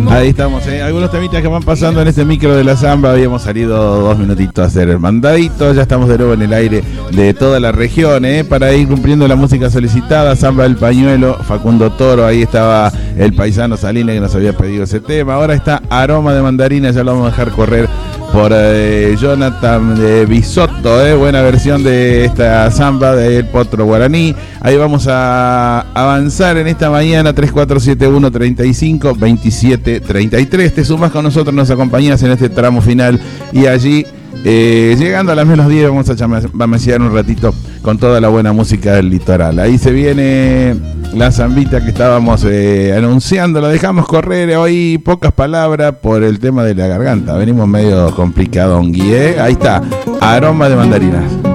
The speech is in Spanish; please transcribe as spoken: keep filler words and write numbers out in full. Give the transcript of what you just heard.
Ahí estamos, ¿eh? Algunos temitas que van pasando en este micro de la Zamba. Habíamos salido dos minutitos a hacer el mandadito. Ya estamos de nuevo en el aire de toda la región, ¿eh? Para ir cumpliendo la música solicitada. Zamba del Pañuelo, Facundo Toro. Ahí estaba el paisano Salines que nos había pedido ese tema. Ahora está Aroma de Mandarina. Ya lo vamos a dejar correr por eh, Jonathan de Bisotto, eh, buena versión de esta Zamba del Potro Guaraní. Ahí vamos a avanzar en esta mañana. Tres cuatro siete uno, treinta y cinco, veintisiete, treinta y tres. Te sumas con nosotros, nos acompañas en este tramo final y allí eh, llegando a las menos diez vamos a chamacear un ratito con toda la buena música del litoral. Ahí se viene la zambita que estábamos eh, anunciando, lo dejamos correr hoy, pocas palabras por el tema de la garganta, venimos medio complicado, ¿eh? Ahí está, Aroma de Mandarinas.